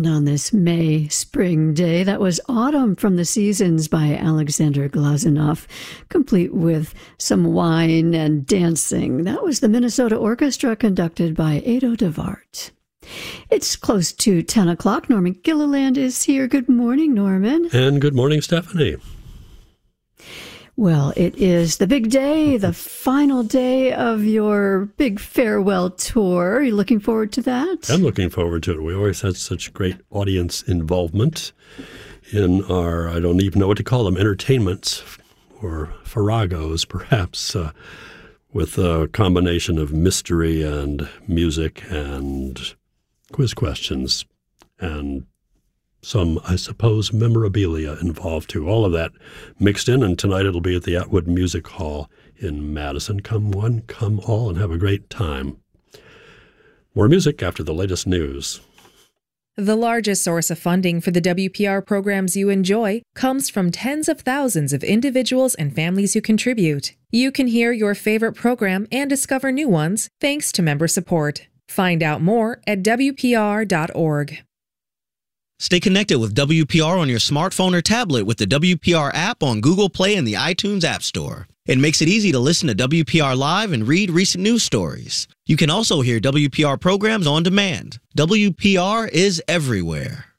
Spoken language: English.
And on this May spring day, that was Autumn from the Seasons by Alexander Glazunov, complete with some wine and dancing. That was the Minnesota Orchestra conducted by Ado DeVart. It's close to 10 o'clock. Norman Gilliland is here. Good morning, Norman. And good morning, Stephanie. Well, it is the big day, the final day of your big farewell tour. Are you looking forward to that? I'm looking forward to it. We always had such great audience involvement in our, I don't even know what to call them, entertainments or farragos, perhaps, with a combination of mystery and music and quiz questions and some, I suppose, memorabilia involved too. All of that mixed in, and tonight it'll be at the Atwood Music Hall in Madison. Come one, come all, and have a great time. More music after the latest news. The largest source of funding for the WPR programs you enjoy comes from tens of thousands of individuals and families who contribute. You can hear your favorite program and discover new ones thanks to member support. Find out more at WPR.org. Stay connected with WPR on your smartphone or tablet with the WPR app on Google Play and the iTunes App Store. It makes it easy to listen to WPR live and read recent news stories. You can also hear WPR programs on demand. WPR is everywhere.